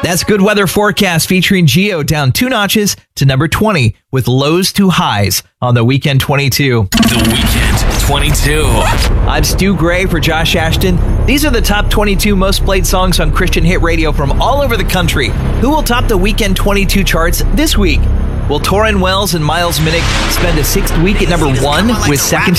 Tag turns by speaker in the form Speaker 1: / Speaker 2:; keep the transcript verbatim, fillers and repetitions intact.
Speaker 1: That's Good Weather Forecast featuring Geo down two notches to number twenty with Lows to Highs on The Weekend twenty-two.
Speaker 2: The Weekend twenty-two.
Speaker 1: I'm Stu Gray for Josh Ashton. These are the top twenty-two most played songs on Christian Hit Radio from all over the country. Who will top the Weekend twenty-two charts this week? Will Torrin Wells and Miles Minnick spend a sixth week at number one with Second